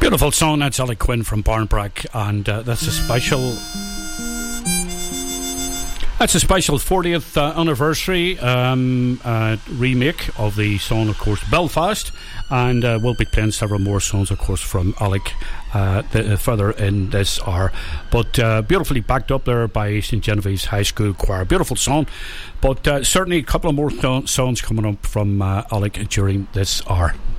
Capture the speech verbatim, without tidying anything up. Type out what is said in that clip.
Beautiful song. That's Alec Quinn from Barnbrack, and uh, that's a special. That's a special fortieth uh, anniversary um, uh, remake of the song, of course, Belfast, and uh, we'll be playing several more songs, of course, from Alec uh, the, uh, further in this hour. But uh, beautifully backed up there by Saint Genevieve's High School Choir. Beautiful song, but uh, certainly a couple of more songs coming up from uh, Alec during this hour.